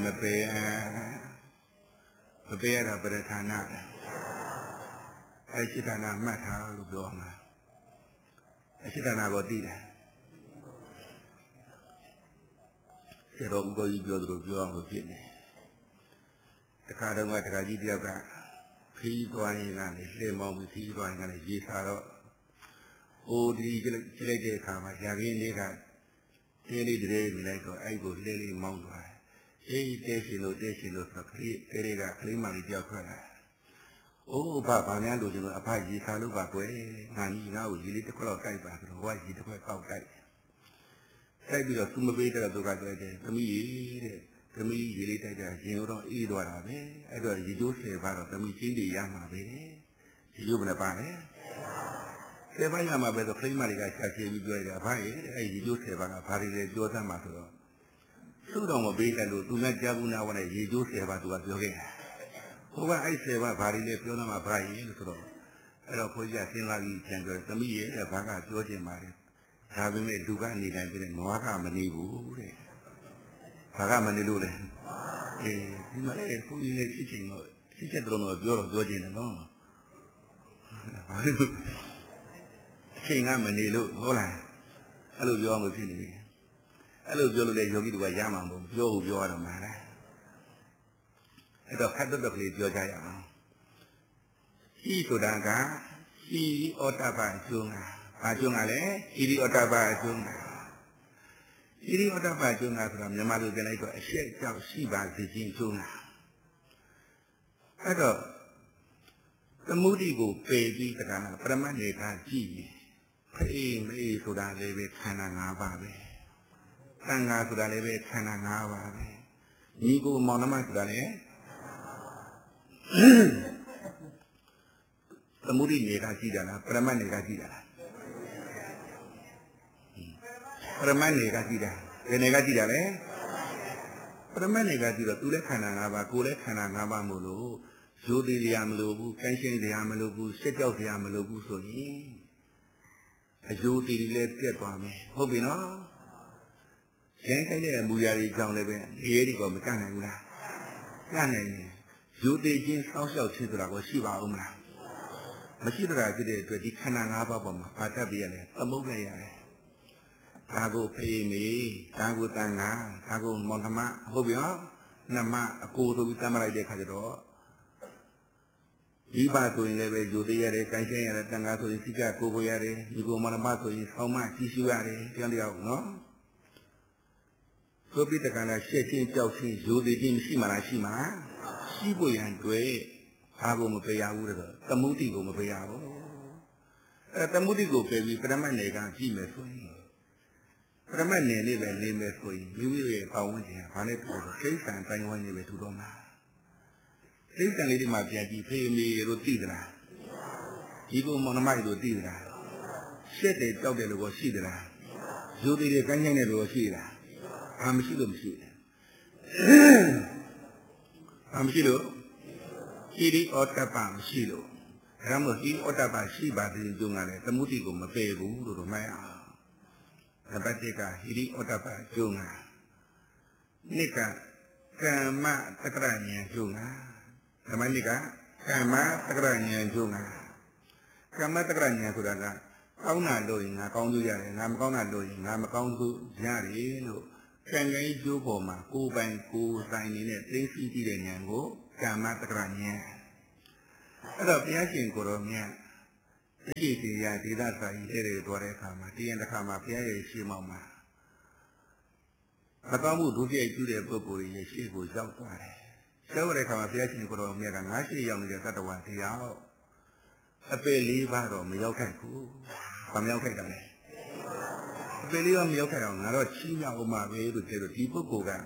pay the Beretana. I sit on a matter of Doma. I sit on a bodida. Said, oh, go you go to your opinion. The card of what I did, you got. He going on his lemon with he going on his Gisaro. Oh, the Gilade come, I have in it. Daily day, like I go daily mount. Hey, Deshino, Perega, Climate, Jacquera. Oh, Papa, Nando, a pagi, Saluba, Nani, now you little clock, why he took a cow guy. Say, you are some better to graduate. To me, you later, you don't eat what I mean. I don't you say about the machine, the Yamabe. You will buy it. If I am a better primary, I shall say you go to buy it. I do say about a party, Jota Mato. So don't obey that to make Jabuna when I do say about what you get. Over I say about party, if you're not a buy in the I don't put your thing like you can go to me, a Baga Georgia Mari. Having made Dugani and been Moaka Manibu. Pagamanilu. You might have put in a teaching. She said, don't know if you're Georgian alone. King Amanilu, Hola. Hello, you're with me. Hello, Jolly, you get Yama, Joe, you are a man. I don't have to play Georgia. He to Danga, he Otaba Junga, Ajungale, he Otaba Junga. He Otaba Junga from the mother than I got a shake of Shiba, the Junga. I got the moody go baby, the Gana, Pramaneka, G. Pay me to that lady, Kananga. Tanga to the levy Kananga. Nigo Monama to the the movie Negazida, Pramanegazida. Pramanegazida, the Negazida, eh? Pramanegazida, Tule Kananga, Kule Kananga Mulu, Judi the Amalubu, Kenshin the Amalubu, set out the Amalubu, so he. A Judi let get on me. Hobino. Shankai Muyari John Levin, here go Mekana. Yanni, Judi Jin Social Chitra was Shiva Umra. Machidra did it with the Kananga Bama, Patabiane, a Mugaya. Tago pay me, Tago Tanga, Tago Montama, Hobio, Nama, a cool to Tamara de Cador. Iba to in Leve, Judia, Kanshan, Tanga to the Sika, Koboyare, you go Monamato in Homa, Tishuare, Yandia, no? So be the kind of shaking Chelsea, Judy Jim Shimana Shima, Shibu and Gray. Ago Mapaya, the Mutigo Mapaya. The Mutigo baby, Pramanega, Jimes. Pramane live and name for you. You will found here, Panet for the case and find one way to Roma. Please can leave my daddy pay me Rotidra. Ego Monamai Rotidra. Set it out there was Sidra. Judy the Canyon was Sidra. I'm Silum Sid. I'm Silo. Iri Otapa Silo. Ramosi Otapa Shiba di Jungale, the Mutigo Mapebu, Rumaya. The Batica, Iri Otapa Junga. Nika, Kama Takrania Junga. The Manika, Kama Takrania Junga. Kama Takrania Kudana. Kauna doing, a Kaundu, I'm Kauna doing, I'm a Kaundu Jari, Kangai Juboma, Kuban, Ku, signing it, 3 feet in Yango. Kama Takrania. Hello, Piakin Koromia. The Yadida, he Kama, T and the Kama, Pia Shimoma. Akamu to get to the Popuri, she goes outside. So they come a Piakin Koromia, and I see young Yatata Tiao. A belly baro, Miokaku, Pamioka. A belly on Mioka, not a China or my way to tell the people go down.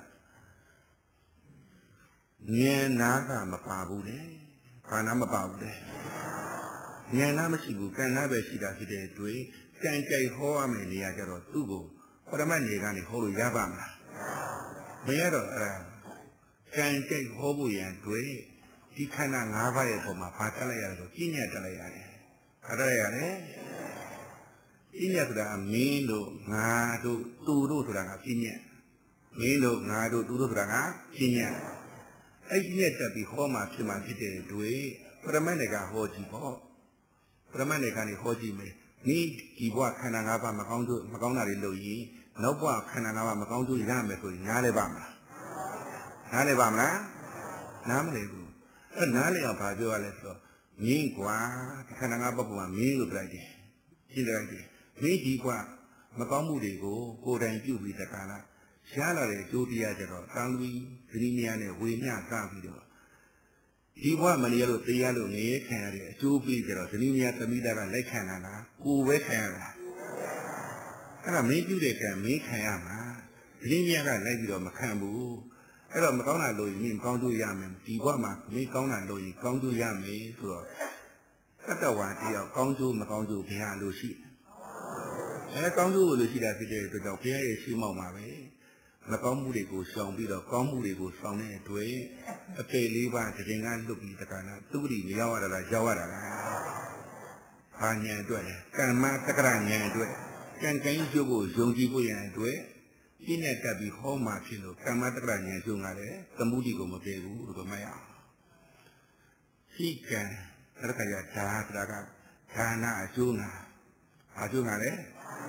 Near Naga Mapabude, Panamababude. Near Namasibu can have a shida today to it, can say Hoame Niagara Tugo, or a man Negani Holu Yabama. Mayero can say Hobu and to it, he cannot have a for my Patalaya, Kinya Talayane. Adayane? Inya to the Amino, Nado, Turu to the Kinya. မင်းတို့ငါတို့သူတို့ဆိုတာကပြညာအဲ့ဒီနဲ့တက်ပြီးဟောမှဖြစ်မှဖြစ်တဲ့တွေပရမတ်တွေကဟောကြည့်ပေါ့ပရမတ်တွေကနေဟောကြည့်မယ်ဒီဒီဘဝခန္ဓာ၅ပါးမကောင်းတာတွေလို့ရင်နောက်ဘဝခန္ဓာ၅ပါးမကောင်းကျိုးရမယ်ဆိုရင်နားလဲပါမလားနားလဲပါမလားနားမလဲဘူးအဲ့နားလဲအောင်ဘာပြောရလဲဆိုတော့မင်းကွာခန္ဓာ၅ပါးပေါ်မှာမင်းလို့ပြလိုက်တယ်ရှင်းလိုက်တယ်မင်းဒီကွာမကောင်းမှုတွေကိုကိုယ်တိုင်ပြုပြီးတက္ကလာရှားလာတဲ့အကျိုးတရားကြတော့တန်လူဂရိညာနဲ့ဝေမျှစပြီးတော့ဒီဘဝမနေရလို့တရားလို့နေခံရတဲ့အကျိုးပေးကြတော့ဂရိညာသမိတာကလက်ခံလာတာကိုယ်ပဲခံရတာအဲ့ဒါမင်းပြုတဲ့ကံမင်းခံရမှာဂရိညာကလိုက်ပြီးတော့မခံဘူးအဲ့တော့မကောင်းတာလို့ရင်ကောင်းကျိုးရမယ်ဒီဘဝမှာမင်းကောင်းတာလို့ရင်ကောင်းကျိုးရမယ်ဆိုတော့တတ္တဝါတယောက်ကောင်းကျိုးမကောင်းကျိုးဘယ်ဟာလို့ရှိကောင်းကျိုးလို့ရှိတာဖြစ်တဲ့အတွက်ကြောင့်ဘုရားရဲ့ရှိမောက်မှာပဲမကောင်းမှုတွေကိုရှောင်ပြီးတော့ကောင်းမှုတွေကိုဆောင်တဲ့အတွက်အပေလေးပါးတရင်ကလွတ်ပြီးတက္ကနာသူပတိမရောက်ရတာလားရောက်ရတာလားဘာညာအတွက်ကမ္မတက္ကရာညာအတွက်ကံကံကျိုးကိုယုံကြည်ဖို့ရန်အတွက်ဒီနဲ့တက်ပြီးဟောမှဖြစ်လို့ကမ္မတက္ကရာညာကျိုးကလည်းသမုဒိကိုမပြေဘူးလို့မရအောင်ရှိကံတက္ကရာဓာဆိုတာကဒါနအကျိုးငါအကျိုးငါလေ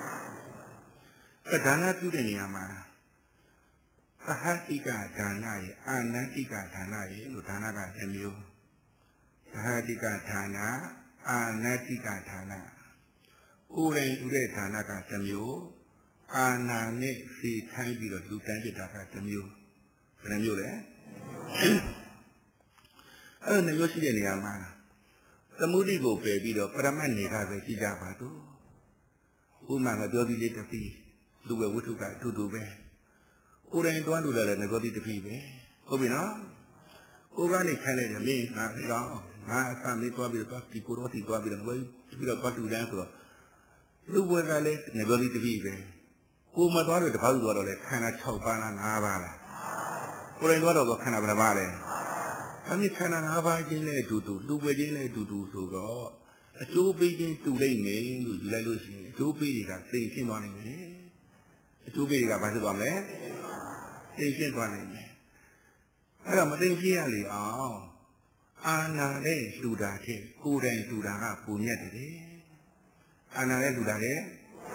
ဒါနပြုတဲ့နေရာမှာသဟတိကဒါနရဲ့အာနတိကဒါနရဲ့လို့ဒါနကတစ်မျိုးသဟတိကဒါနအာနတိကဒါနဥရိဥတဲ့ဒါနကတစ်မျိုးအာနာနဲ့စီထိုင်းပြီးတော့လူတန်းပြတာကတစ်မျိုးဘယ်နှမျိုးလဲအဲ့ဒီမျိုးရှိတဲ့နေရာမှာသမုဒိကိုပယ်ပြီးတော့ပရမတ်နေကပဲကြည့်ကြပါတော့ဥမာကပြောပြီးလေးတစ်ပြီးလူဝဝိထုကအတူတူပဲကိုယ်တိုင်တွန်းလို့လည်းငါတို့ဒီတပြီပဲဟုတ်ပြီနော်ကိုကနေခိုင်းလိုက်တယ်မင်းငါကောင်းငါအဆမ်းလေးတွားပြီးတော့ဒီကိုတော့ဒီတွားပြီးတော့ငါပြီးတော့ပတ်တူတန်းဆိုတော့လူဘွယ်ကလည်းငါတို့ဒီတပြီပဲကိုမတွားတော့တပတ်တူတော့လေခန္ဓာ6ပါးလား5ပါးလားကိုယ်တိုင်တွားတော့ခန္ဓာဘယ်နှပါးလဲအဲ့ဒီခန္ဓာ5ပါးချင်းနဲ့အတူတူလူဘွယ်ချင်းနဲ့အတူတူဆိုတော့အကျိုးပေးခြင်းတူလိုက်မယ်လို့ယူလိုက်လို့ရှိရင်အကျိုးပေးတွေကသိရှင်းသွားနိုင်တယ်အကျိုးပေးတွေကဘာဖြစ်သွားမလဲသိရှင်းသွားနိုင်တယ်အဲ့တော့မသိရှင်းရလေအောင်အာနာနဲ့လှူတာတဲ့ကိုယ်တိုင်လှူတာကပူညက်တယ်အာနာနဲ့လှူတာတဲ့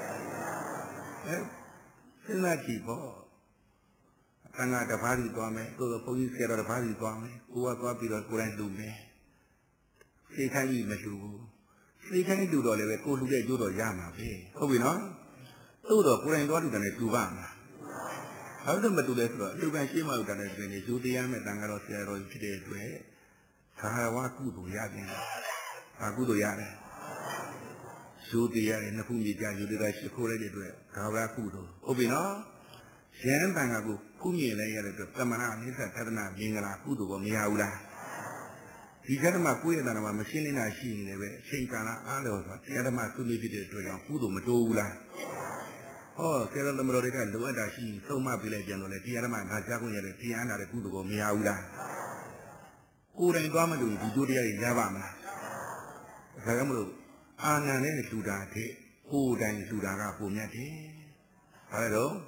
စဉ်းစားကြည့်ပေါ့အငါတပါးစီသွားမယ်ကိုယ်ကဘုန်းကြီးဆရာတော်တပါးစီသွားမယ်ကိုကသွားပြီးတော့ကိုယ်တိုင်လှူမယ်စိတ်ခိုင်းပြီးမလှူဘူးစိတ်ခိုင်းလှူတော့လည်းပဲကိုလှူတဲ့ကျိုးတော့ရမှာပဲဟုတ်ပြီနော်သို့တော့ကိုယ်တိုင်သွားလှူတယ်နဲ့လှူပါမှာဘာလို့မတူလဲဆိုတော့လူကရှင်းမလို့တာနဲ့တွင်နေယူတရားမဲ့တန်ကတော့ဆရာတော်ကြီးဖြစ်တဲ့အတွက်သာဝကုသိုလ်ရပြန်တယ်။ဘာကုသိုလ်ရတယ်။ယူတရားနဲ့နှစ်ခုမြေကြယူတရားရှိခိုးလိုက်တဲ့အတွက်သာဝကုသိုလ်ဟုတ်ပြီနော်။ရဟန်းတန်ကကိုခုမြင်လိုက်ရတဲ့အတွက်တမနာအနိစ္စသဒ္ဒနာမြင်ကြလားကုသိုလ်ကမရဘူးလား။ဒီကတ္တမကိုယ့်ရဲ့တဏ္ဍာမှာမရှင်းနေတာရှိနေတယ်ပဲအချိန်ကာလအားလို့ဆိုတရားဓမ္မသူလေးဖြစ်တဲ့အတွက်ကြောင့်ကုသိုလ်မတိုးဘူးလား။ဟောဆရာတော်သမတော်တွေကလိုအပ်တာရှိသုံးမပေးလိုက်ပြန်တော့လေတရားဓမ္မငါကြားခွင့်ရတဲ့တရားနာတဲ့ကုသိုလ်ကိုမရဘူးလားကိုယ်တိုင်သွားမလို့ဒီကျိုးတရားကြီးရပါမလားဒါကြောင့်မလို့အာဏာနဲ့လူတာတဲ့ကိုယ်တိုင်လူတာကပုံမြတ်တယ်ဘာလဲတော့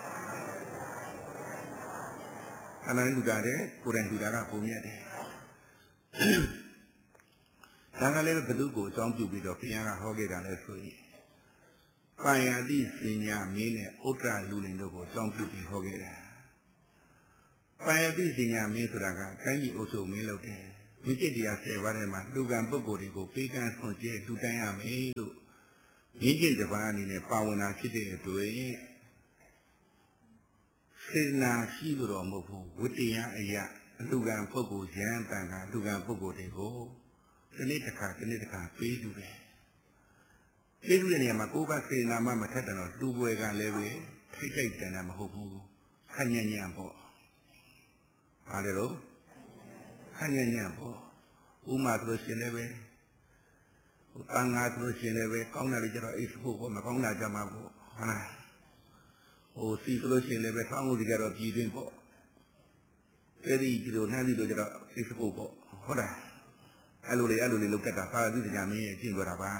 အာဏာနဲ့လူတာတဲ့ကိုယ်တိုင်လူတာကပုံမြတ်တယ်ဒါကလည်းဘယ်သူကိုအကြောင်းပြုပြီးတော့ဘုရားကဟောခဲ့တာလဲဆိုရင်ပါယတိစဉ္ညာမင်းနဲ့ဥတ္တရလူလင်တို့ကိုအကြောင်းပြုပြီးဟောခဲ့တာပါယတိစဉ္ညာမင်းဆိုတာကတိုင်းပြည်အုပ်ချုပ်မင်းလုပ်တယ်မိจิตတရား10ပါးထဲမှာလူကံပုဂ္ဂိုလ်တွေကိုပေးကမ်းဆွန်ကျဲလူတန်းရမယ်လို့မိจิตတစ်ပါးအနေနဲ့ပါဝင်တာဖြစ်တဲ့အတွက်စေနာရှိလို့တော့မဟုတ်ဘူးဝတ္တရားအရာလူကံပုဂ္ဂိုလ်ရဟန်းတန်ခါလူကံပုဂ္ဂိုလ်တွေကိုဒီနေ့တစ်ခါပေးလူတယ်ကျေးဇူးတဲ့နေရာမှာကိုယ်ကစေနာမှမထက်တယ်တော့လူပွဲကလည်းပဲထိတ်ထိတ်တန်တာမဟုတ်ဘူးခက်ညံ့ညံ့ပေါ့ဘာလဲတော့ခက်ညံ့ညံ့ပေါ့ဥမာဆိုလို့ရှိရင်လည်းပဲတန်ငါဆိုလို့ရှိရင်လည်းပဲကောင်းတာတွေကြတော့အိတ်ဖို့ပေါ့မကောင်းတာကြမှာပေါ့ဟုတ်လားစီဆိုလို့ရှိရင်လည်းပဲဆောင်းလို့ဒီကတော့ပြည်တွင်းပေါ့အဲဒီဒီလိုနှမ်းပြီးတော့ကြတော့အိတ်ဖို့ပေါ့ဟုတ်လားအဲ့လိုလေးလုတ်တတ်တာပါဠိတရားမင်းရဲ့အကျင့်ကြတာပါ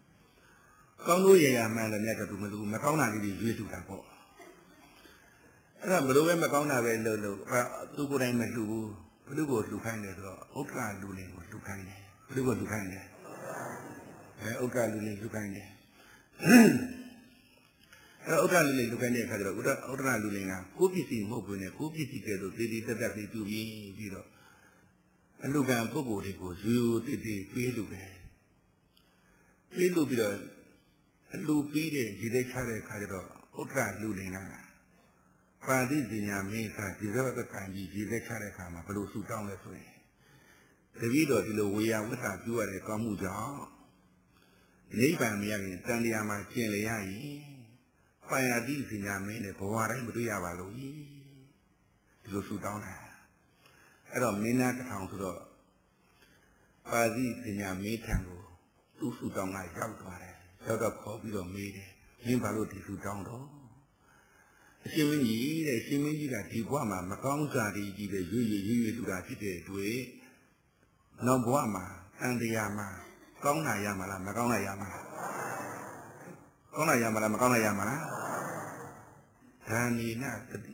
ကောင်းလို့ရရမှန်တယ်မြတ်ကသူမကောင်းတာလေးတွေရွေးစုတာပေါ့အဲ့ဒါဘယ်လိုပဲမကောင်းတာပဲလို့သူကိုယ်တိုင်မလှူဘူးဘလူကိုလှူခိုင်းတယ်ဆိုတော့ဥက္ကလူလင်ကိုလှူခိုင်းတယ်ဘလူကိုလှူခိုင်းတယ်ဥက္ကလူလင်လှူခိုင်းတယ်အဲ့ဥက္ကလူလင်လှူခိုင်းတဲ့အခါကျတော့ဥက္ကလူလင်ကကိုပစ္စည်းမဟုတ်ဘူးနဲ့ကိုပစ္စည်းကဲဆိုတည်တည်တက်တက်ပြီးပြုပြီးတော့အလူကံပုဂ္ဂိုလ်တွေကိုယူတည်တည်ပေးလို့ပဲပေးလို့ပြီးတော့အလူပြီးတဲ့ဒီလက်ချတဲ့အခါကျတော့ဥက္ကလူလင်ကပါဠိပညာမင်းသားဒီတော့ကံကြီးဒီလက်ချတဲ့အခါမှာဘယ်လိုဆူတောင်းလဲဆိုရင်တပည့်တော်ဒီလိုဝေယဝတ္တပြုရတဲ့ကောင်းမှုကြောင့်နိဗ္ဗာန်မရခင်တန်တရားမှာကျင့်လျရရင်ပါဠိပညာမင်းနဲ့ဘဝတိုင်းမတွေ့ရပါလို့ဒီလိုဆူတောင်းတာအဲ့တော့မင်းသားတစ်ထောင်ဆိုတော့ပါဠိပညာမင်းထံကိုသူ့ဆူတောင်းကရောက်သွားတယ်ရောက်တော့ခေါ်ပြီးတော့မေးတယ်မင်းဘာလို့ဒီဆူတောင်းတော့အရှင်မင်းကြီးတဲ့ရှင်မင်းကြီးကဒီဘဝမှာမကောင်းစားတွေကြီးတဲ့ရွရွတူတာဖြစ်တဲ့တွေ့နောက်ဘဝမှာအန္တရားမှာကောင်းတာရမှာလားမကောင်းတာရမှာလားကောင်းတာရမှာလားမကောင်းတာရမှာလားဒါနိနသတိ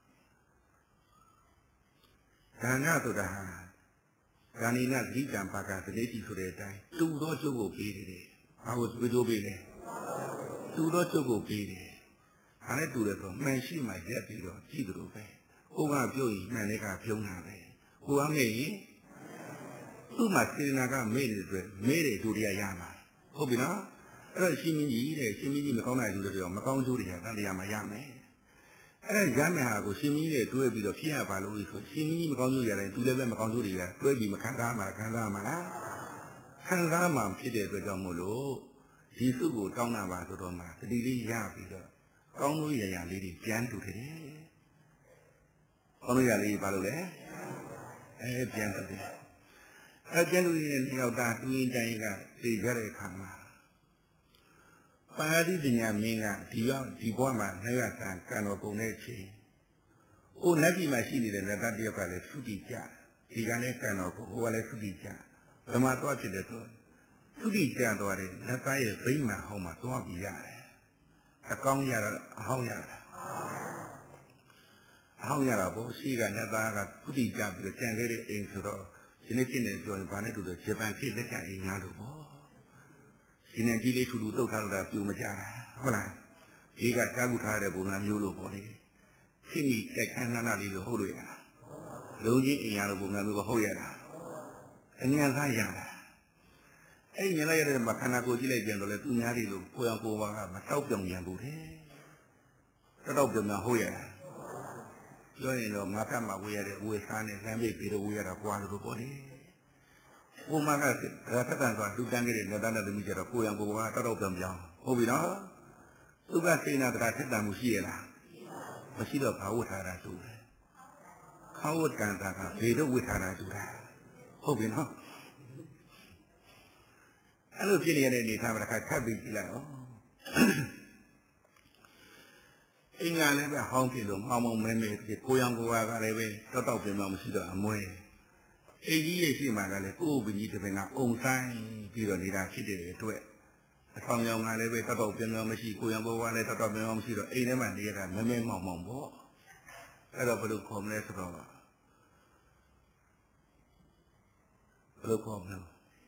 ဒါနဆိုတာဟာဒါနိနသတိတံပါကသတိတိဆိုတဲ့အတိုင်းတူသောကျုပ်ကိုပေးတယ်ဘာကိုကျိုးပေးလဲတူသောကျုပ်ကိုပေးတယ်ဒါနဲ့တူတယ်ဆိုမှန်ရှိမှရက်ပြီးတော့ကြည့်သလိုပဲကိုကပြုတ်ရင်မှန်တဲ့ကပြုံးတာပဲကိုကမေ့ရင်သူ့မှာစေတနာကမေ့နေတဲ့အတွက်မေ့တဲ့ဒုတိယရမှာဟုတ်ပြီနော်အဲ့တော့ရှင်မင်းကြီးတဲ့ရှင်မင်းကြီးမကောင်းတဲ့လူတွေတော့မကောင်းကျိုးတွေကတန်တရားမှာရမယ်အဲ့ဒါရမယ်ဟာကိုရှင်မင်းကြီးတွေတွဲပြီးတော့ဖြစ်ရပါလို့ဆိုရှင်မင်းကြီးမကောင်းကျိုးရတယ်သူလည်းပဲမကောင်းကျိုးတွေကတွဲပြီးမခံစားမှာခံစားမှာလားခံစားမှာဖြစ်တဲ့အတွက်ကြောင့်မို့လို့ဒီစုကိုတောင်းတာပါဆိုတော့မှတတိလေးရပြီးတော့ကောင်းလို့ရရလေးတွေပြန်တူတယ်ကောင်းလို့ရလေးဘာလို့လဲပြန်တူတယ်ကျန်လူတွေနဲ့ရောက်တာတွင်းတိုင်းကသိကြတဲ့အခါမှာပါဠိပညာမင်းကဒီဘဝမှာနိုင်ရတာကံတော်ပုံတဲ့အချိန်ဟိုနတ်ပြည်မှာရှိနေတဲ့နတ်သားတယောက်ကလည်းသုတိကြဒီကလည်းကံတော်ကိုဟိုကလည်းသုတိကြဓမ္မသွားဖြစ်တဲ့ဆိုသုတိကြသွားတဲ့နတ်သားရဲ့ဗိမာန်ဟောင်းမှာသွားပြီးရတယ်အကောင်းရတာအဟောင်းရတာအဟောင်းရတာပေါ့ရှိကနတ်သားကသုတိကြပြီးတော့ကြံခဲ့တဲ့အိမ်ဆိုတော့ဒီနေ့ဖြစ်နေပြောရင်ဘာနဲ့တူလို့ဂျပန်ဖြစ်လက်ချအိမ်များလို့ပေါ့ဒီနေ့ကြီးလေးထူထူတုတ်ထားလို့တာပြူမကြတာဟုတ်လားဒီကတားကူထားတဲ့ပုံစံမျိုးလို့ပေါ့လေဖြစ်မိတိုက်ခန်းနာလေးလို့ဟုတ်လို့ရတာလုံးကြီးအိမ်ရလို့ပုံစံမျိုးဟုတ်ရတာအញ្ញံသားရတာအဲ့ညလိုက်ရတဲ့မှာခန္ဓာကိုယ်ကြည့်လိုက်ပြန်တော့လေသူများတွေလို့ကိုယ်အောင်ကိုယ်ပါကမတောက်ပြောင်ပြန်ဘူးတဲ့တောက်ပြောင်ပြန်ဟုတ်ရတာပြောရင်တော့ငါကမှဝေရတဲ့ဝေစားနဲ့လမ်းပိတ်ပြီးတော့ဝေရတာကွာလို့ပေါ့လေဘုမကရာထတန်ဆိုတာလူတန်းခဲ့တဲ့လက်သားနဲ့သမီးကျတော့ကိုယ်ရံကိုယ်ကတောက်ပြောင်ပြောင်ဟုတ်ပြီနော်သူကစိနာတရားထက်တန်မှုရှိရလားမရှိတော့ဘာဝတ်ထားတာတူတယ်ခေါဝတ်ကံတာကဘေတော့ဝတ်ထားတာတူတာဟုတ်ပြီနော်အဲ့လိုဖြစ်နေတဲ့အနေထားမှာတစ်ခါထပ်ပြီးကြည့်လိုက်အောင်အင်္ဂါလည်းပဲဟောင်းဖြစ်လို့မောင်မောင်မဲမဲဖြစ်ကိုရံကိုကလည်းပဲတောက်ပြင်မှမရှိတော့အမွဲအိကြီးရဲ့ရှိမှကလည်းကိုယ်ပင်ကြီးတစ်ပင်ကအုံဆိုင်ပြီးတော့နေတာဖြစ်တဲ့အတွက်အဆောင်ရောင်ကလည်းပဲတောက်ပြင်မှမရှိကိုရံဘဝလည်းတောက်ပြင်မှမရှိတော့အိမ်ထဲမှာနေရတာမဲမဲမောင်မောင်ပေါ့အဲ့တော့ဘယ်လိုခေါ်မလဲဆိုတော့ဘယ်လိုခေါ်မလဲ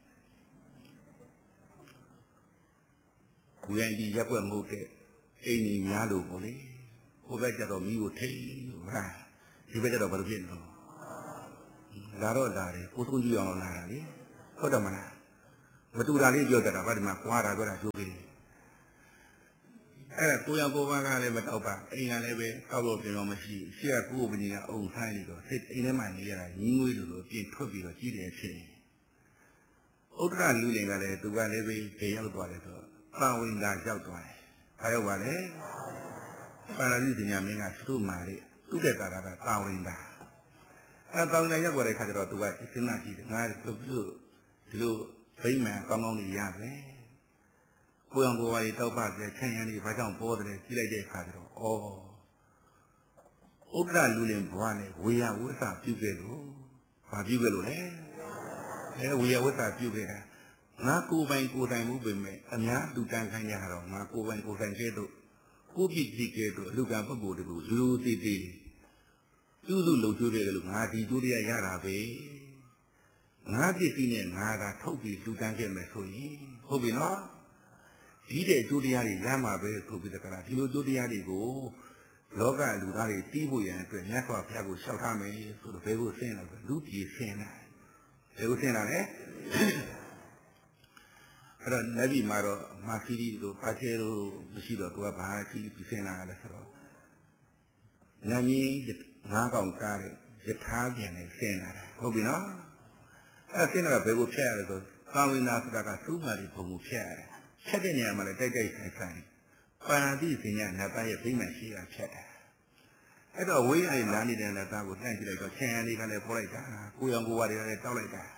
ကိုရံကြီးရက်ွက်မှုတဲ့အိမ်ကြီးများလို့ပေါ့လေဟိုဘက်ကျတော့မိကိုထိဟုတ်လားဒီဘက်ကျတော့ဘာလို့ဖြစ်နေလဲလာတော့လာတယ်ကိုသုံးကြည့်အောင်လာတာလေဟုတ်တယ်မလားမတူတာလေးပြောတတ်တာဗါဒီမှာကွာတာပြောတာကျိုးပေးအဲ့ဒါကိုရကိုဘာကလည်းမတောက်ပါအိမ်ကလည်းပဲတောက်လို့ပြင်တော့မရှိရှေ့ကကိုယ်ပညာအုံဆိုင်နေတော့စိတ်အိမ်ထဲမှာနေရတာညီငွေလိုပြင်ထွက်ပြီးတော့ကြည့်တယ်ဖြစ်နေဥဒ္ဒရလူလင်ကလည်းသူကလည်းပဲခေရောက်သွားတယ်ဆိုတော့ပါဝင်တာရောက်သွားတယ်ဘာရောက်ပါလဲပါဠိပညာမင်းကသူ့မှာလေသူ့တဲ့တာကတာဝင်တာအဲတောင်းနေရောက်တဲ့ခါကျတော့သူကစဉ်းစားကြည့်တယ်ငါတို့ဒီလိုဗိမာန်ကောင်းကောင်းကြီးရတယ်ကိုယ်အောင်ကိုယ်ဝါရီတောက်ပါပြချမ်းရံကြီးဘာကြောင့်ပေါ်တယ်ကြည့်လိုက်တဲ့အခါကျတော့ဩဥဒ္ဒလူလင်ဘွားနဲ့ဝေယဝိသပြုခဲ့လို့ဘာပြုခဲ့လို့လဲဝေယဝိသပြုခဲ့တာငါကိုယ်ပိုင်ကိုယ်တိုင်မှုပဲမဲ့အများလူတန်းခိုင်းရတော့ငါကိုယ်ပိုင်ကိုယ်တိုင်ခဲ့တော့ကိုပြည့်စည်ကဲတော့လူကပုဂ္ဂိုလ်တွေကိုရိုးရိုးသေးသေးသူ့လုံချိုးတယ်လို့ငါဒီကျိုးတရားရတာပဲငါပြည့်စည်နဲ့ငါကထုတ်ပြီးလူတန်းခဲ့မယ်ဆိုရင်ဟုတ်ပြီနော်ဒီတဲ့ကျိုးတရားတွေရမှာပဲဆိုပြီးတကလားဒီလိုကျိုးတရားတွေကိုလောကလူသားတွေတီးဖို့ရန်အတွက်မြတ်စွာဘုရားကိုလျှောက်ထားမယ်ဆိုတော့ဘယ်ကိုဆင်းလာလဲလူပြည်ဆင်းလာဘယ်ကိုဆင်းလာလဲအဲ့တော့နဗီမှာတော့မာခီရီတို့ပါချေတို့မရှိတော့သူကဘာခီရီဆင်းလာလဲဆိုတော့နမီငါးကောင်ကားတဲ့ယထာပြန်နဲ့ဆင်းလာတာဟုတ်ပြီနော်အဲ့ဆင်းလာတာဘယ်ကိုဖြတ်ရလဲဆိုသာဝိနာဆိုတာကသုမာရီဘုံကိုဖြတ်ရတယ်ဖြတ်တဲ့နေရာမှာလည်းတိုက်တိုက်ဆိုင်ဆိုင်ပါဠိပညာနတ်သားရဲ့ပြိမှန်ရှိတာဖြတ်တာအဲ့တော့ဝိရိယလမ်းနေတဲ့နတ်သားကိုတန့်ကြည့်လိုက်တော့ဆင်ရန်လေးကလည်းပေါ်လိုက်တာကိုရောင်ကိုဝါတွေကလည်းတောက်လိုက်တာ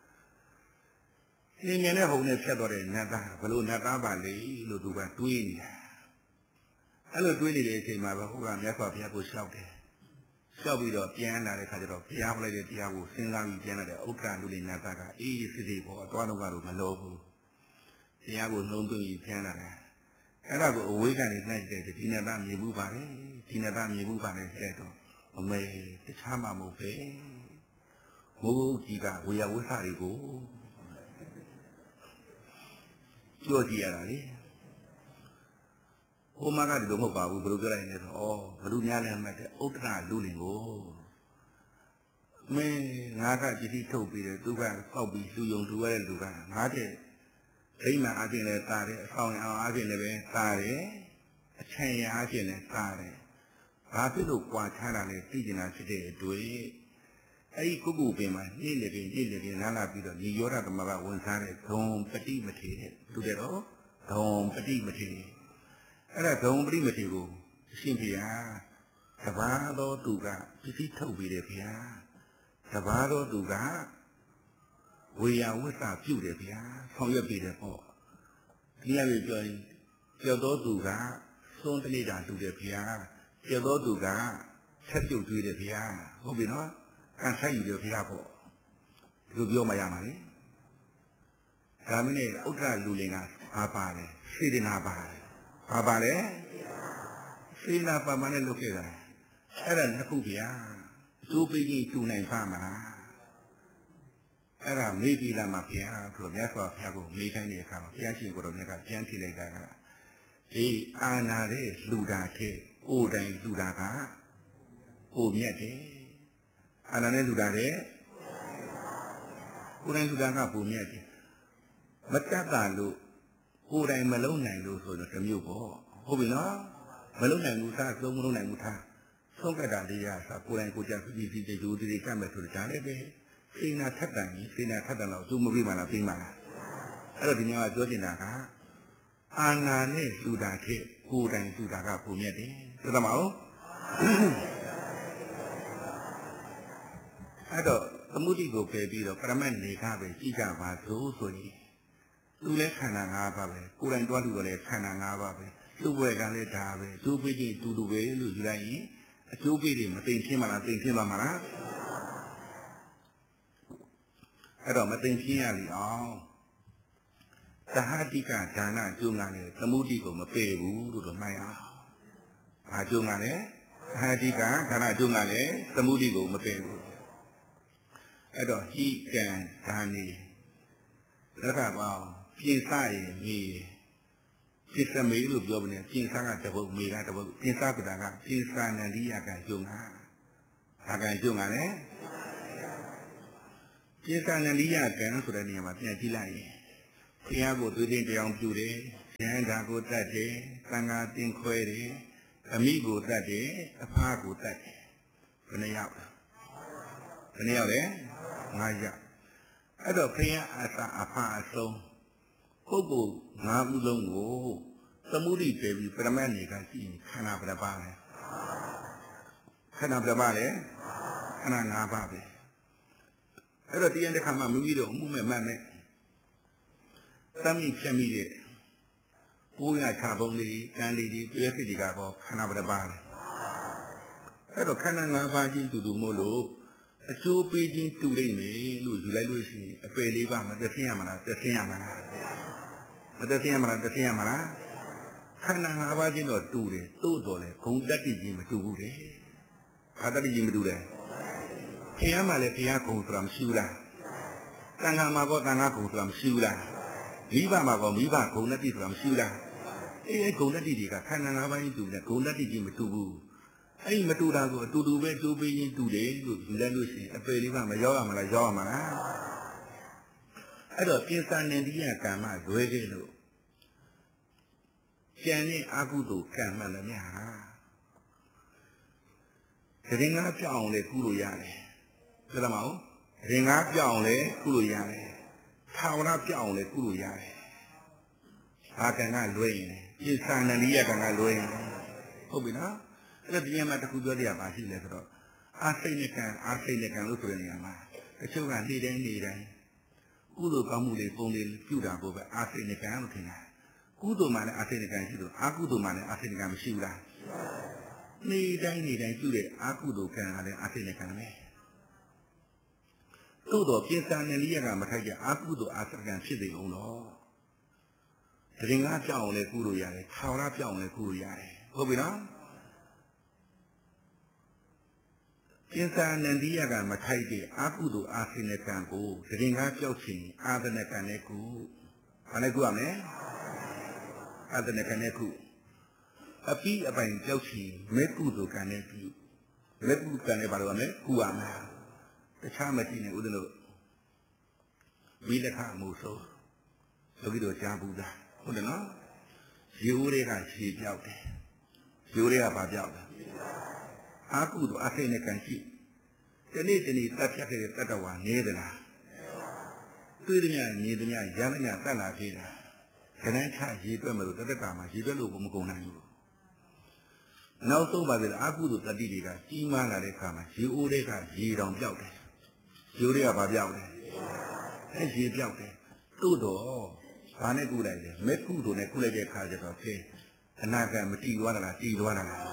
သင်မြင်တဲ့ဟုံနဲ့ဖြတ်တော့တဲ့နတ်သားဘလို့နတ်သားပါလေလို့သူကတွေးနေတာအဲ့လိုတွေးနေတဲ့အချိန်မှာပဲဟိုကမြတ်စွာဘုရားကိုလျှောက်တယ်လျှောက်ပြီးတော့ပြန်လာတဲ့ခါကျတော့ဘုရားဟောလိုက်တဲ့တရားကိုစဉ်းစားပြီးပြန်လာတဲ့ဥက္ကဋ္ဌလူလေးနတ်သားကအေးစစ်စစ်ပေါ်အသွားတော့ကတော့မလို့ဘူးတရားကိုနှုံးသွင်းပြီးပြန်လာတယ်အဲ့ဒါကိုအဝေးကနေနှိုက်တဲ့ဒီနတ်သားမြင်မှုပါလေဒီနတ်သားမြင်မှုပါလေတဲ့တော့အမေတခြားမှမဟုတ်ပဲဘိုးကြီးကဝေယဝိသတွေကိုကြောက်ကြည့်ရတာလေဟိုမှာကဒီလိုမဟုတ်ပါဘူးဘယ်လိုပြောလိုက်လဲဆိုတော့ဘလူများလည်းမှတ်တဲ့ဥဒ္ဒရာလူလင်ကိုမင်းငါကကြည့်ထုတ်ပြီးတယ်သူကပေါက်ပြီးလူယုံလူရတဲ့လူကငါတဲ့ဒိမ့်မှအချင်းလည်းသားတယ်အဆောင်အောင်အချင်းလည်းပဲသားတယ်အချင်ရအချင်းလည်းသားတယ်ဘာဖြစ်လို့ကြွာချတာလဲသိကျင်တာဖြစ်တဲ့အတွေ့အဲ့ဒီကုက္ကုပင်မှာညစ်နေပြီးနားလာပြီးတော့ဒီယောဓသမကဝန်စားတဲ့ဒုံပတိမထေတဲ့သူတဲ့တော့ဒုံပတိမထေအဲ့ဒါဒုံပတိမထေကိုအရှင်ဘုရားတပါးသောသူကပစ္စည်းထုတ်ပြီးတယ်ဘုရားတပါးသောသူကဝေယဝိသပြုတယ်ဗျာဆောင်ရွက်ပြီးတယ်ပေါ့ဒီရပြီပြောရင်ကျော်တော်သူကသွန်းတလိတာတူတယ်ဗျာကျော်တော်သူကဆက်ပြုတ်တွေးတယ်ဗျာဟုတ်ပြီနော်ကန်ဆိုင်ယူတယ်ဗျာပေါ့ဒီလိုပြောမှရမှာလေဒါမင်းနဲ့ဥဒ္ဒရလူလင်ကဘာပါလဲစေတနာပါတယ်ဘာပါလဲစေတနာပါမနဲ့လုပ်ခဲ့တာအဲ့ဒါနှစ်ခုဗျာအကျိုးပေးကြီးတူနိုင်ပါမလားအဲ့ဒါမေးပြီးလာမှာဘုရားဆိုတော့မြတ်စွာဘုရားကိုမေးခိုင်းတဲ့အခါမှာဘုရားရှင်ကိုယ်တော်မြတ်ကပြန်ထိလိုက်တာကဒီအာနာတဲ့လူတာတဲ့အိုတိုင်းလူတာကကိုမြတ်တယ်အာနာနဲ့လူတာတဲ့ကိုတိုင်းလူတာကကိုမြတ်တယ်မတတ်တာလို့ကိုတိုင်းမလုံးနိုင်လို့ဆိုတော့တမျိုးပေါ့ဟုတ်ပြီနော်မလုံးနိုင်ဘူးသားသုံးမလုံးနိုင်ဘူးသားဆုံးကတာလေးရဆိုကိုတိုင်းကိုကြပြီးဒီလူတွေကတ်မယ်ဆိုတော့ဒါလည်းပဲစေနာထက်တန်ကြီးစေနာထက်တန်တော့သူမပြီးမှလားပြီးမှလားအဲ့တော့ဒီညကပြောချင်တာကအာနာနဲ့လူတာတဲ့ကိုယ်တိုင်လူတာကပုံမြတ်တယ်သိသမဟုတ်အဲ့တော့သမုဒိကိုပယ်ပြီးတော့ပရမတ်နေခပဲကြည့်ကြပါစို့ဆိုရင်သူလည်းခန္ဓာ၅ပါးပဲကိုယ်တိုင်တွားလူတော့လည်းခန္ဓာ၅ပါးပဲသူ့ဘွယ်ကလည်းဒါပဲသူ့ပေးချင်းတူတူပဲလို့ယူလိုက်ရင်အကျိုးပေးတွေမသိချင်းမလားသိချင်းပါမလားအဲ့တော့မသိချင်းရလိအောင်သဟတိကဒါနကျုံကလည်းသမုဒိကိုမပယ်ဘူးလို့တော့မှတ်ရအောင်။ဘာကျုံကလည်းသဟတိကဒါနကျုံကလည်းသမုဒိကိုမပယ်ဘူး။အဲ့တော့ဟိကံဒါနေလက်ကပေါင်းပြင်စရင်မြေစိစမေလို့ပြောမနေပြင်စကတပုတ်မြေကတပုတ်ပြင်စကတာကပြင်စနန္ဒီယကကျုံကဘာကကျုံကလည်းပြင်စနန္ဒီယကံဆိုတဲ့နေရာမှာပြန်ကြည့်လိုက်ရင်ဘုရားကိုသွေးတင်ကြောင်ပြုတယ်ဉာဏ်ဓာကိုတတ်တယ်သံဃာတင်ခွဲတယ်အမိကိုတတ်တယ်အဖားကိုတတ်တယ်ဘယ်နှယောက်လဲ9ယောက်အဲ့တော့ဘုရားအစာအဖားအဆုံးပုဂ္ဂိုလ်5ဦးလုံးကိုသမုဒိပယ်ပြီးပရမတ်နေကကြည့်ရင်ခန္ဓာဘယ်နှပါးလဲခန္ဓာဘယ်နှပါးလဲခန္ဓာ5ပါးပဲအဲ့တော့တရားတစ်ခါမှမိမိတို့အမှုမဲ့မှတ်မဲ့သမ်းမိဖြတ်မိတဲ့ပိုးရချပုံလေးကံလေးတွေပြည့်စစ်တွေကတော့ခန္ဓာပရပါလေအဲ့တော့ခန္ဓာ၅ပါးကြီးတူတူမို့လို့အကျိုးပေးခြင်းတူလိမ့်မယ်လို့ယူလိုက်လို့ရှိရင်အပယ်လေးပါမသက်ဆင်းရမလားသက်ဆင်းရမလားမသက်ဆင်းရမလားသက်ဆင်းရမလားခန္ဓာ၅ပါးချင်းတော့တူတယ်သို့တော်လည်းဂုံတတ္တိချင်းမတူဘူးလေဘာတတ္တိချင်းမတူလဲဘုရားမှလည်းဘုရားဂုံဆိုတာမရှိဘူးလားတန်ခါမှာကောတန်ခါဂုံဆိုတာမရှိဘူးလားမိဘမှာကောမိဘဂုံတတ္တိဆိုတာမရှိဘူးလားအဲ့ဂုံတတ္တိတွေကခန္ဓာ၅ပါးချင်းတူတယ်ဂုံတတ္တိချင်းမတူဘူးအဲ့မတူတာကိုအတူတူပဲတူပေးရင်တူတယ်လို့ယူလိုက်လို့ရှိရင်အပေလေးကမရောရမလားရောရမလားအဲ့တော့ကိစ္စနေတိယကံမလွဲခဲ့လို့ကျန်တဲ့အကုသိုလ်ကံမှလည်းများတရင်ကားပြောင်းအောင်လေကုလို့ရတယ်သိလားမဟုတ်တရင်ကားပြောင်းအောင်လေကုလို့ရတယ်ထာဝရပြောင်းအောင်လေကုလို့ရတယ်ဘာကံကလွဲရင်လဲကိစ္စနေတိယကံကလွဲရင်ဟုတ်ပြီနော်အဲ့ဒါဒီမှာတစ်ခုပြောရပါရှိလဲဆိုတော့အာစိတ်နဲ့ကံလို့ဆိုတဲ့နေရာမှာတချို့ကနေ့တိုင်းကုသိုလ်ကောင်းမှုတွေပုံတွေပြုတာကိုပဲအာစိတ်နဲ့ကံလို့ထင်တာကုသိုလ်မှလည်းအာစိတ်နဲ့ကံရှိလို့အာကုသိုလ်မှလည်းအာစိတ်နဲ့ကံမရှိဘူးလားနေ့တိုင်းပြုတဲ့အာကုသိုလ်ကံကလည်းအာစိတ်နဲ့ကံပဲသို့တော့ကိစ္စနဲ့လိယကမထိုက်ကြအာကုသိုလ်အာစိတ်ကံဖြစ်နေအောင်တော့တရင်ကားပြောင်းအောင်လည်းကုလို့ရတယ်ထာဝရပြောင်းအောင်လည်းကုလို့ရတယ်ဟုတ်ပြီနော်ကိစ္စနဲ့လိယကမထိုက်တဲ့အာကုသိုလ်အာစိတ်နဲ့ကံကိုတရင်ကားပြောက်ချင်အာသနကံနဲ့ကုဘာနဲ့ကုရမလဲအာသနကံနဲ့ကုအပိအပိုင်ပြောက်ချင်မေကုသိုလ်ကံနဲ့ပြုမေကုကံနဲ့ဘာလို့ရမလဲကုရမှာတခြားမကြည့်နဲ့ဦးဇင်းတို့မိလက်ခအမှုဆိုယောဂီတို့ကြားဘူးလားဟုတ်တယ်နော်ရေဦးတွေကခြေပြောက်တယ်ရေဦးတွေကဘာပြောက်လဲအာကုသိုလ်အစိတ်နဲ့ကံရှိဒီနေ့တတ်ဖြတ်ခဲ့တဲ့တတ္တဝါနေသလားတွေ့သည်များနေသည်များရမ်းများတတ်လာသေးတာခဏချရေတွက်မလို့တတ္တမှာရေတွက်လို့မကုန်နိုင်ဘူးနောက်ဆုံးပါပြီအာကုသိုလ်တတိတွေကကြီးမားလာတဲ့အခါမှာရေအိုးတွေကရေတောင်ပြောက်တယ်ရေတွေကဘာပြောက်လဲအဲရေပြောက်တယ်တို့တော့ဘာနဲ့ကုလိုက်လဲမေကုသိုလ်နဲ့ကုလိုက်တဲ့အခါကျတော့ဖြင့်အနာဂတ်မတည်သွားတာလားတည်သွားတာလား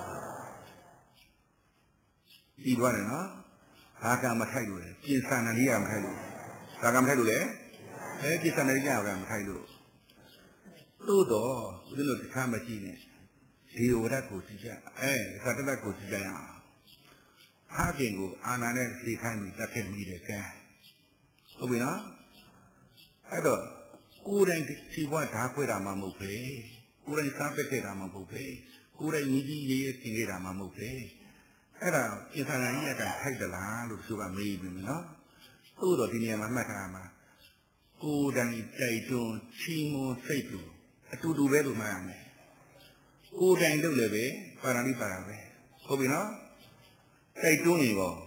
တည်သွားတယ်နော်ဘာကမထိုက်လို့လဲကိစ္စနာလိယမထိုက်လို့ဘာကမထိုက်လို့လဲကိစ္စနာလိယကမထိုက်လို့တို့တော့ဦးဇင်းတို့တစ်ခါမကြည့်နဲ့ဒီဝရကိုကြည့်ကြသတ္တတကိုကြည့်ကြရအောင်ဖခင်ကိုအာနာနဲ့သိခိုင်းပြီးတတ်ခဲ့မိတယ်ကဲဟုတ်ပြီနော်အဲ့တော့ကိုယ်တိုင်ဒီဘဝဓာခွဲတာမှမဟုတ်ပဲကိုယ်တိုင်စားပက်ခဲ့တာမှမဟုတ်ပဲကိုယ်တိုင်ညီကြီးရေးရေးသင်ခဲ့တာမှမဟုတ်ပဲအဲ့ဒါကိစ္စနာကြီးကထိုက်သလားလို့သူကမေးပြီနော်သို့တော့ဒီနေရာမှာမှတ်ထားမှာကိုယ်တိုင်တိုက်တွန်းချီးမွမ်းစိတ်တူအတူတူပဲလို့မှတ်ရမယ်ကိုယ်တိုင်လုပ်လည်းပဲပါရဏိပါရပဲဟုတ်ပြီနော်တိုက်တွန်းနေပေါ့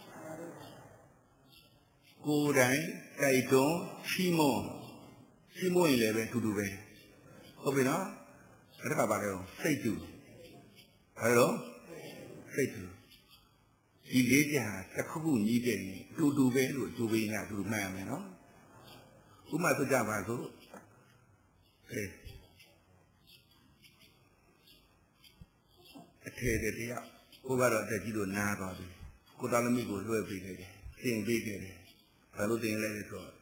ကိုယ်တိုင်တိုက်တွန်းချီးမွမ်းရင်လည်းပဲအတူတူပဲဟုတ်ပြီနော်အဲ့ဒါကဘာလဲစိတ်တူဘာလို့စိတ်တူဒီလေးချက်ဟာတစ်ခုခုညီးတယ်အတူတူပဲလို့သူပေးနေတာသူမှတ်ရမယ်နော်ဥပမာဆိုကြပါစို့အထေတည်းကိုကတော့အသက်ကြီးလို့နားသွားပြီကိုသားသမီးကိုလွှဲပေးခဲ့တယ်သင်ပေးခဲ့တယ်ဘာလို့သင်လဲဆိုတော့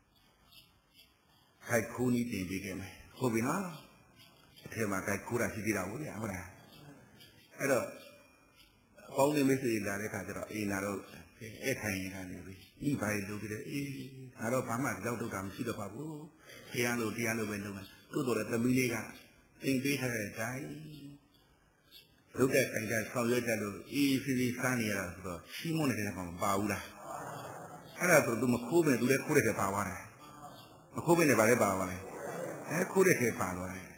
ခိုက်ခိုးနီးတင်ပေးခဲ့မယ်ဟုတ်ပြီနော်အထဲမှာခိုက်ခိုးတာရှိသေးတာဟုတ်လားဟုတ်လားအဲ့တော့ပေါင်းနေမိတ်ဆွေလာတဲ့ခါကျတော့နာတော့အဲ့ထိုင်ရင်ကနေပြီဤဘာလို့ဒီလဲငါတော့ဘာမှကြောက်တော့တာမရှိတော့ပါဘူးတရားလို့ပဲလုပ်မယ်တိုးတော်တဲ့သမီးလေးကသင်ပေးထားတဲ့အတိုင်းလုတ်တဲ့ခိုင်ကဆောင်ရွက်ကြလို့စီစားနေရတာဆိုတော့ချီးမွမ်းနေတဲ့ကောင်မပါဘူးလားအဲ့ဒါဆိုသူမခိုးပဲသူလည်းခိုးတဲ့ထဲပါသွားတယ်မခိုးပဲနဲ့ဗာလဲပါသွားတယ်ခိုးတဲ့ထဲပါသွားတယ်